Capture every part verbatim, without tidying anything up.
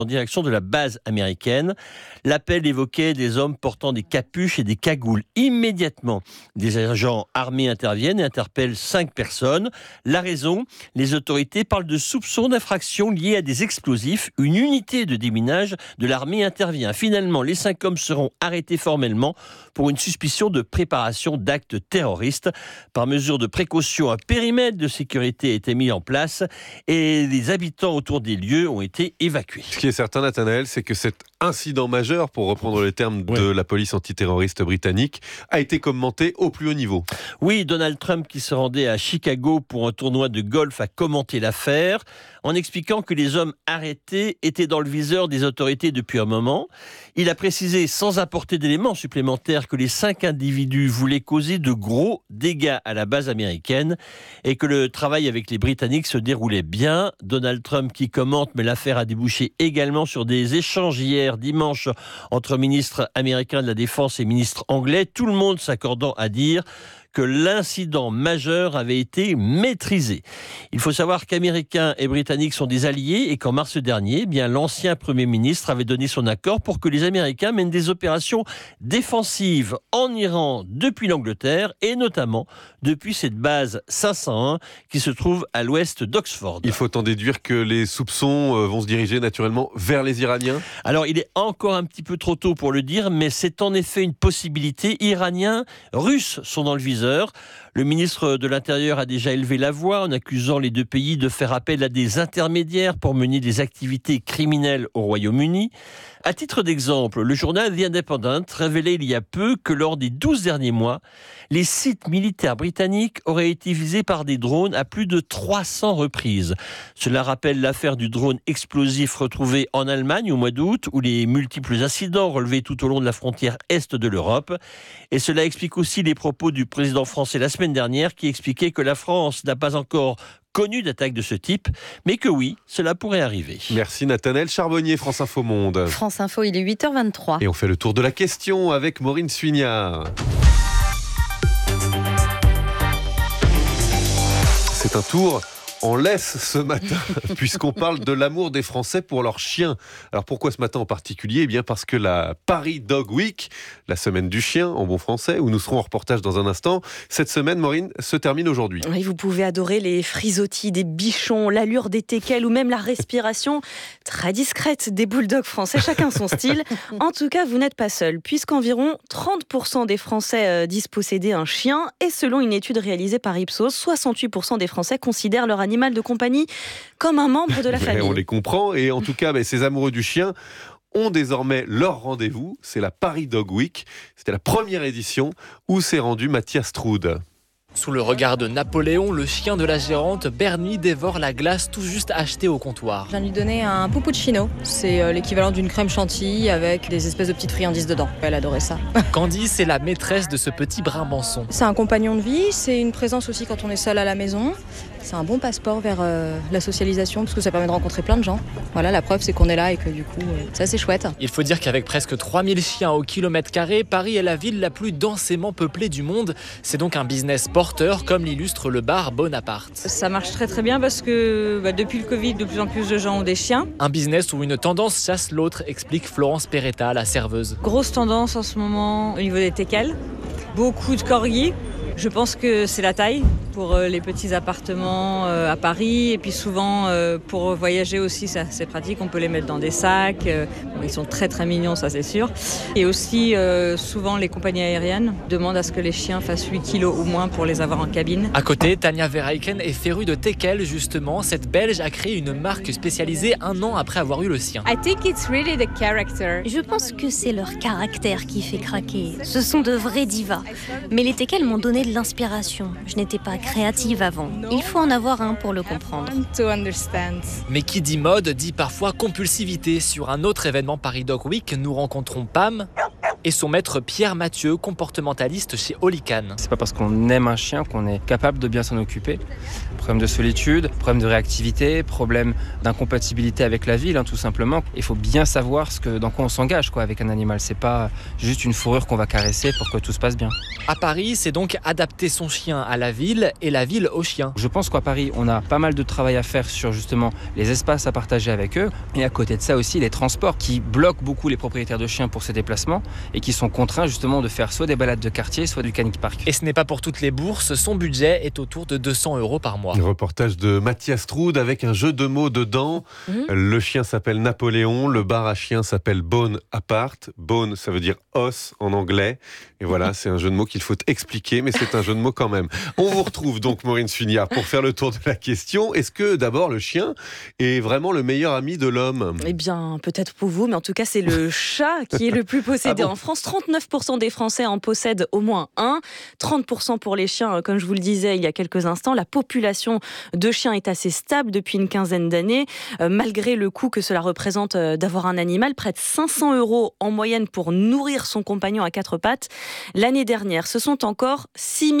en direction de la base américaine. L'appel évoquait des hommes portant des capuches et des cagoules. Immédiatement, des agents armés interviennent et interpellent cinq personnes. La raison, les autorités parlent de soupçons d'infraction liées à des explosifs. Une unité de déminage de l'armée intervient. Finalement, les cinq hommes seront arrêtés formellement pour une suspicion de préparation d'actes terroristes. Par mesure de précaution, un périmètre de sécurité a été mis en place et les habitants autour des lieux ont été évacués. Ce qui est certain, Nathanaël, c'est que cet incident majeur, pour reprendre les termes de ouais. la police antiterroriste britannique, a été commenté au plus haut niveau. Oui, Donald Trump, qui se rendait à Chicago pour un tournoi de golf, a commenté l'affaire en expliquant que les hommes arrêtés étaient dans le viseur des autorités depuis un moment. Il a précisé, sans apporter d'éléments supplémentaires, que les cinq individus voulaient causer de gros dégâts à la base américaine et que le travail avec les Britanniques se déroulait bien. Donald Trump qui commente, mais l'affaire a débouché également sur des échanges hier dimanche entre ministres américains de la Défense et ministres anglais, tout le monde s'accordant à dire que l'incident majeur avait été maîtrisé. Il faut savoir qu'Américains et Britanniques sont des alliés et qu'en mars dernier, eh bien, l'ancien Premier ministre avait donné son accord pour que les Américains mènent des opérations défensives en Iran depuis l'Angleterre et notamment depuis cette base cinq cent un qui se trouve à l'ouest d'Oxford. Il faut en déduire que les soupçons vont se diriger naturellement vers les Iraniens ? Alors, il est encore un petit peu trop tôt pour le dire, mais c'est en effet une possibilité. Iraniens, Russes sont dans le viseur. Le ministre de l'Intérieur a déjà élevé la voix en accusant les deux pays de faire appel à des intermédiaires pour mener des activités criminelles au Royaume-Uni. À titre d'exemple, le journal The Independent révélait il y a peu que lors des douze derniers mois, les sites militaires britanniques auraient été visés par des drones à plus de trois cents reprises. Cela rappelle l'affaire du drone explosif retrouvé en Allemagne au mois d'août, ou les multiples incidents relevés tout au long de la frontière est de l'Europe. Et cela explique aussi les propos du président français la semaine dernière qui expliquait que la France n'a pas encore connu d'attaque de ce type, mais que oui, cela pourrait arriver. Merci Nathanaël Charbonnier, France Info Monde. France Info, il est huit heures vingt-trois. Et on fait le tour de la question avec Maureen Suignard. C'est un tour en laisse ce matin, puisqu'on parle de l'amour des Français pour leurs chiens. Alors pourquoi ce matin en particulier ? Eh bien parce que la Paris Dog Week, la semaine du chien en bon français, où nous serons en reportage dans un instant, cette semaine, Maureen, se termine aujourd'hui. Oui, vous pouvez adorer les frisottis des bichons, l'allure des teckels ou même la respiration très discrète des bulldogs français, chacun son style. En tout cas, vous n'êtes pas seul, puisqu'environ trente pour cent des Français disent posséder un chien, et selon une étude réalisée par Ipsos, soixante-huit pour cent des Français considèrent leur animal animal de compagnie comme un membre de la famille. On les comprend, et en tout cas, bah, ces amoureux du chien ont désormais leur rendez-vous. C'est la Paris Dog Week. C'était la première édition où s'est rendu Mathias Trude. Sous le regard de Napoléon, le chien de la gérante, Bernie, dévore la glace tout juste achetée au comptoir. Je viens de lui donner un puppuccino. C'est l'équivalent d'une crème chantilly avec des espèces de petites friandises dedans. Elle adorait ça. Candice est la maîtresse de ce petit brimbanson. C'est un compagnon de vie, c'est une présence aussi quand on est seul à la maison. C'est un bon passeport vers euh, la socialisation parce que ça permet de rencontrer plein de gens. Voilà, la preuve c'est qu'on est là et que du coup, euh, c'est assez chouette. Il faut dire qu'avec presque trois mille chiens au kilomètre carré, Paris est la ville la plus densément peuplée du monde. C'est donc un business porteur, comme l'illustre le bar Bonaparte. Ça marche très très bien parce que bah, depuis le Covid, de plus en plus de gens ont des chiens. Un business où une tendance chasse l'autre, explique Florence Peretta, la serveuse. Grosse tendance en ce moment au niveau des teckels. Beaucoup de corgis. Je pense que c'est la taille pour les petits appartements à Paris, et puis souvent pour voyager aussi, ça, c'est pratique, on peut les mettre dans des sacs, bon, ils sont très très mignons, ça c'est sûr. Et aussi souvent les compagnies aériennes demandent à ce que les chiens fassent huit kilos ou moins pour les avoir en cabine. À côté, Tania Verheiken est férue de teckel justement. Cette Belge a créé une marque spécialisée un an après avoir eu le sien. I think it's really the character. Je pense que c'est leur caractère qui fait craquer. Ce sont de vrais divas. Mais les teckels m'ont donné de l'inspiration. Je n'étais pas créative avant. Il faut en avoir un pour le comprendre. Mais qui dit mode dit parfois compulsivité. Sur un autre événement Paris Dog Week, nous rencontrons Pam, et son maître Pierre Mathieu, comportementaliste chez Olican. C'est pas parce qu'on aime un chien qu'on est capable de bien s'en occuper. Problème de solitude, problème de réactivité, problème d'incompatibilité avec la ville, hein, tout simplement. Il faut bien savoir ce que, dans quoi on s'engage quoi, avec un animal. C'est pas juste une fourrure qu'on va caresser pour que tout se passe bien. À Paris, c'est donc adapter son chien à la ville et la ville au chien. Je pense qu'à Paris, on a pas mal de travail à faire sur justement les espaces à partager avec eux. Et à côté de ça aussi, les transports qui bloquent beaucoup les propriétaires de chiens pour ces déplacements et qui sont contraints justement de faire soit des balades de quartier, soit du Canic Park. Et ce n'est pas pour toutes les bourses, son budget est autour de deux cents euros par mois. Un reportage de Mathias Troud avec un jeu de mots dedans. Mmh. Le chien s'appelle Napoléon, le bar à chien s'appelle Bone Apart. Bone, ça veut dire os en anglais. Et voilà, c'est un jeu de mots qu'il faut expliquer, mais c'est un jeu de mots quand même. On vous retrouve donc, Maureen Suignard, pour faire le tour de la question. Est-ce que d'abord le chien est vraiment le meilleur ami de l'homme ? Eh bien, peut-être pour vous, mais en tout cas, c'est le chat qui est le plus possédé ah bon en France. trente-neuf pour cent des Français en possèdent au moins un. trente pour cent pour les chiens, comme je vous le disais il y a quelques instants. La population de chiens est assez stable depuis une quinzaine d'années, euh, malgré le coût que cela représente euh, d'avoir un animal. Près de cinq cents euros en moyenne pour nourrir son compagnon à quatre pattes. L'année dernière, ce sont encore six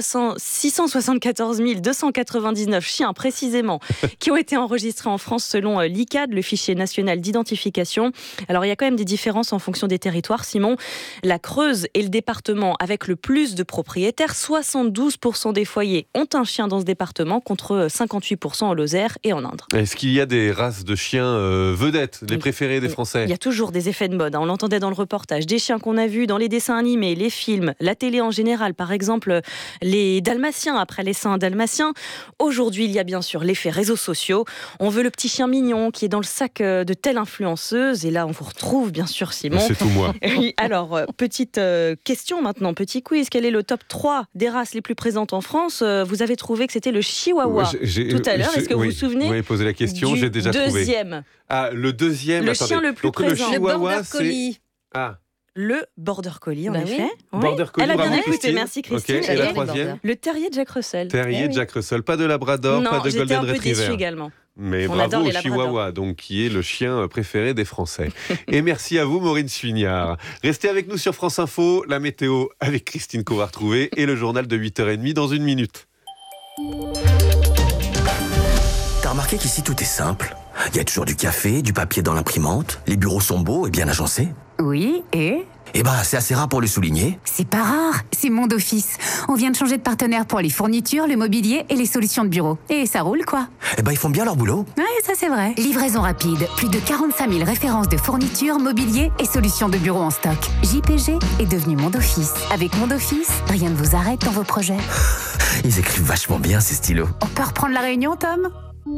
cent soixante-quatorze mille deux cent quatre-vingt-dix-neuf chiens précisément qui ont été enregistrés en France selon l'I C A D, le fichier national d'identification. Alors il y a quand même des différences en fonction des territoires, Simon. La Creuse est le département avec le plus de propriétaires. soixante-douze pour cent des foyers ont un chien dans ce département contre cinquante-huit pour cent en Lozère et en Indre. Est-ce qu'il y a des races de chiens euh, vedettes, les préférés des Français ? Il y a toujours des effets de mode. Hein. On l'entendait dans le reportage. Des chiens qu'on a vus dans les dessins animés, les films, la télé en général. Par exemple, les dalmatiens après les saints dalmatiens. Aujourd'hui, il y a bien sûr l'effet réseaux sociaux. On veut le petit chien mignon qui est dans le sac de telle influenceuse. Et là, on vous retrouve bien sûr, Simon. C'est tout moi. Oui, alors, petite euh, question maintenant, petit quiz. Quel est le top trois des races les plus présentes en France ? euh, Vous avez trouvé que c'était le chihuahua ouais, j'ai, tout à l'heure. Est-ce que oui, vous vous souvenez ? Vous m'avez posé la question, j'ai déjà deuxième. trouvé. Deuxième. Ah, le deuxième. Le attendez. chien le plus Donc, présent. Le chihuahua, le border c'est... collie. Ah. Le border collie, en bah effet. Oui. Oui. Border collie, Elle a bien bravo, écouté, Christine. merci Christine. Okay. Et la troisième ? Le terrier de Jack Russell. Terrier eh de oui. Jack Russell, pas de labrador, non, pas de golden un peu retriever. déçue également. Mais On bravo adore les au labradors. chihuahua, donc qui est le chien préféré des Français. Et merci à vous, Maureen Suignard. Restez avec nous sur France Info, la météo avec Christine Couvrard-Trouvé et le journal de huit heures trente dans une minute. T'as remarqué qu'ici tout est simple ? Il y a toujours du café, du papier dans l'imprimante, les bureaux sont beaux et bien agencés. Oui, et ? Eh ben, c'est assez rare pour le souligner. C'est pas rare, c'est Monde Office. On vient de changer de partenaire pour les fournitures, le mobilier et les solutions de bureau. Et ça roule, quoi. Eh ben, ils font bien leur boulot. Ouais, ça c'est vrai. Livraison rapide, plus de quarante-cinq mille références de fournitures, mobilier et solutions de bureau en stock. J P G est devenu Monde Office. Avec Monde Office, rien ne vous arrête dans vos projets. Ils écrivent vachement bien, ces stylos. On peut reprendre la réunion, Tom ?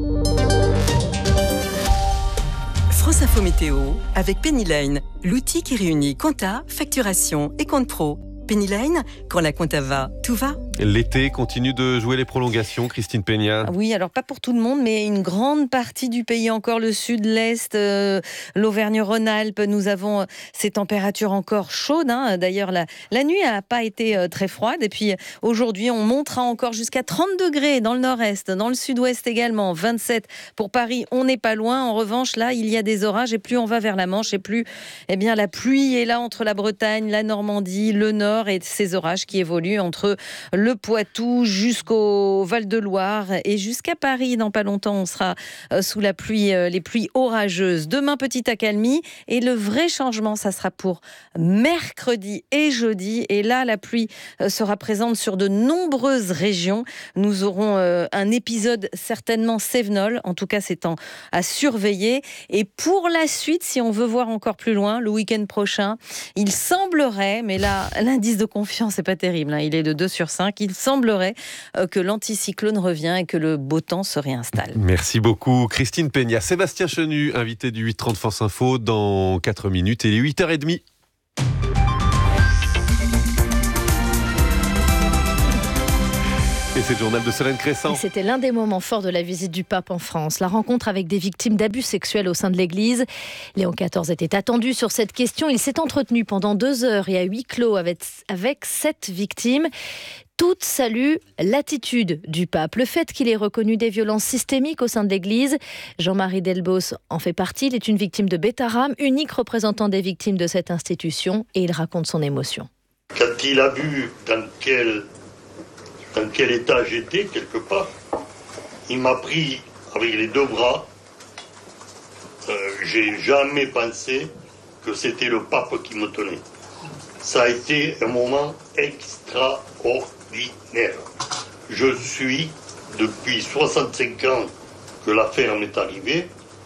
France Info Météo avec Pennyline, l'outil qui réunit compta, facturation et compte pro. Pennyline, quand la compta va, tout va. L'été continue de jouer les prolongations, Christine Peña. Oui, alors pas pour tout le monde, mais une grande partie du pays, encore le sud, l'est, euh, l'Auvergne-Rhône-Alpes. Nous avons ces températures encore chaudes. Hein. D'ailleurs, la, la nuit n'a pas été euh, très froide. Et puis aujourd'hui, on montera encore jusqu'à trente degrés dans le nord-est, dans le sud-ouest également. vingt-sept pour Paris, on n'est pas loin. En revanche, là, il y a des orages. Et plus on va vers la Manche, et plus eh bien, la pluie est là entre la Bretagne, la Normandie, le nord. Et ces orages qui évoluent entre le Poitou jusqu'au Val-de-Loire et jusqu'à Paris. Dans pas longtemps, on sera sous la pluie, les pluies orageuses. Demain, petite accalmie. Et le vrai changement, ça sera pour mercredi et jeudi. Et là, la pluie sera présente sur de nombreuses régions. Nous aurons un épisode certainement cévenol. En tout cas, c'est en, à surveiller. Et pour la suite, si on veut voir encore plus loin, le week-end prochain, il semblerait, mais là, l'indice de confiance n'est pas terrible, hein, il est de deux sur cinq, il semblerait que l'anticyclone revient et que le beau temps se réinstalle. Merci beaucoup Christine Peña. Sébastien Chenu, invité du huit trente France Info dans quatre minutes et les huit heures trente. Et c'est le journal de Solène Crescent. C'était l'un des moments forts de la visite du pape en France. La rencontre avec des victimes d'abus sexuels au sein de l'Église. Léon quatorze était attendu sur cette question. Il s'est entretenu pendant deux heures et à huis clos avec, avec sept victimes. Toutes saluent l'attitude du pape, le fait qu'il ait reconnu des violences systémiques au sein de l'Église. Jean-Marie Delbos en fait partie. Il est une victime de Beth Aram, unique représentant des victimes de cette institution, et il raconte son émotion. Quand il a vu dans quel, dans quel état j'étais, quelque part, il m'a pris avec les deux bras. Euh, j'ai jamais pensé que c'était le pape qui me tenait. Ça a été un moment extraordinaire. Je suis, depuis soixante-cinq ans que l'affaire m'est arrivée,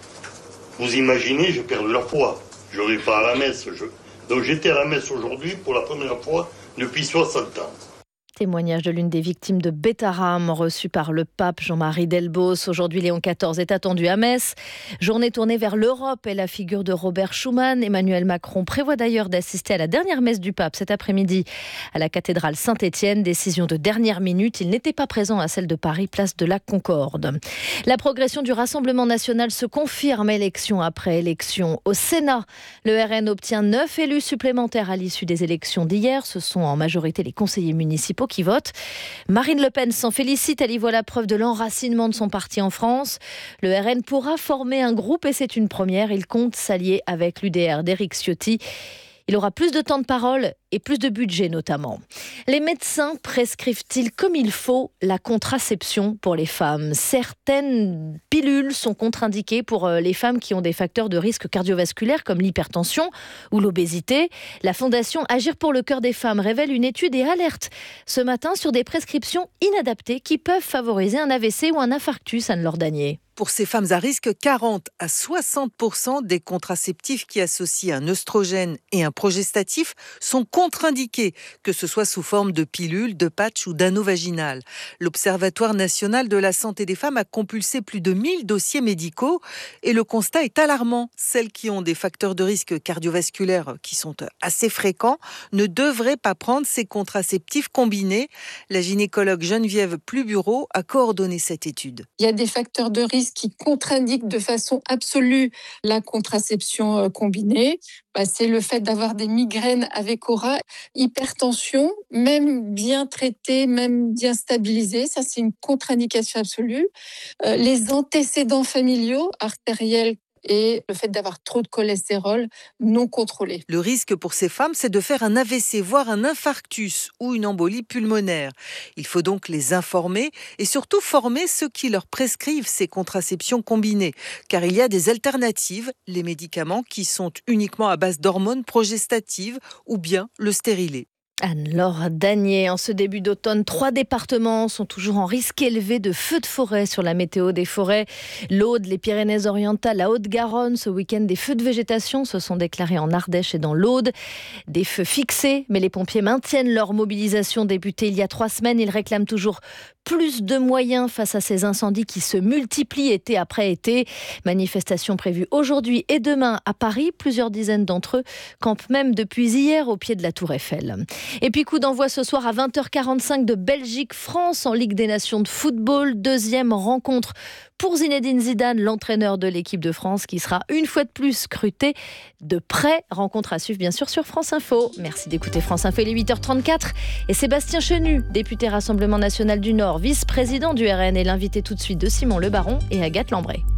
vous imaginez, j'ai perdu la foi. Je ne vais pas à la messe. Je... Donc j'étais à la messe aujourd'hui pour la première fois depuis soixante ans. Témoignage de l'une des victimes de Beth Aram reçu par le pape Jean-Marie Delbos. Aujourd'hui, Léon quatorze est attendu à Metz. Journée tournée vers l'Europe et la figure de Robert Schuman. Emmanuel Macron prévoit d'ailleurs d'assister à la dernière messe du pape cet après-midi à la cathédrale Saint-Étienne. Décision de dernière minute. Il n'était pas présent à celle de Paris, place de la Concorde. La progression du Rassemblement national se confirme élection après élection. Au Sénat, le R N obtient neuf élus supplémentaires à l'issue des élections d'hier. Ce sont en majorité les conseillers municipaux qui votent. Marine Le Pen s'en félicite, elle y voit la preuve de l'enracinement de son parti en France. Le R N pourra former un groupe et c'est une première. Il compte s'allier avec l'U D R d'Éric Ciotti. Il aura plus de temps de parole et plus de budget notamment. Les médecins prescrivent-ils comme il faut la contraception pour les femmes ? Certaines pilules sont contre-indiquées pour les femmes qui ont des facteurs de risque cardiovasculaire comme l'hypertension ou l'obésité. La fondation Agir pour le cœur des femmes révèle une étude et alerte ce matin sur des prescriptions inadaptées qui peuvent favoriser un A V C ou un infarctus, Anne-Laure Danier. Pour ces femmes à risque, quarante à soixante pour cent des contraceptifs qui associent un œstrogène et un progestatif sont contre-indiqués, que ce soit sous forme de pilules, de patch ou d'anneau vaginal. L'Observatoire national de la santé des femmes a compulsé plus de mille dossiers médicaux et le constat est alarmant. Celles qui ont des facteurs de risque cardiovasculaires qui sont assez fréquents ne devraient pas prendre ces contraceptifs combinés. La gynécologue Geneviève Plubureau a coordonné cette étude. Il y a des facteurs de risque qui contre-indiquent de façon absolue la contraception combinée. Bah, c'est le fait d'avoir des migraines avec aura, hypertension, même bien traitée, même bien stabilisée, ça c'est une contre-indication absolue. Euh, les antécédents familiaux, artériels, et le fait d'avoir trop de cholestérol non contrôlé. Le risque pour ces femmes, c'est de faire un A V C, voire un infarctus ou une embolie pulmonaire. Il faut donc les informer et surtout former ceux qui leur prescrivent ces contraceptions combinées. Car il y a des alternatives, les médicaments qui sont uniquement à base d'hormones progestatives ou bien le stérilet. Anne-Laure Danier, en ce début d'automne, trois départements sont toujours en risque élevé de feux de forêt sur la météo des forêts. L'Aude, les Pyrénées-Orientales, la Haute-Garonne. Ce week-end, des feux de végétation se sont déclarés en Ardèche et dans l'Aude. Des feux fixés, mais les pompiers maintiennent leur mobilisation débutée il y a trois semaines. Ils réclament toujours plus de moyens face à ces incendies qui se multiplient été après été. Manifestation prévue aujourd'hui et demain à Paris. Plusieurs dizaines d'entre eux campent même depuis hier au pied de la Tour Eiffel. Et puis coup d'envoi ce soir à vingt heures quarante-cinq de Belgique-France en Ligue des Nations de football. Deuxième rencontre pour Zinedine Zidane, l'entraîneur de l'équipe de France qui sera une fois de plus scruté de près. Rencontre à suivre bien sûr sur France Info. Merci d'écouter France Info, il est huit heures trente-quatre. Et Sébastien Chenu, député Rassemblement National du Nord, vice-président du R N, est l'invité tout de suite de Simon Le Baron et Agathe Lambray.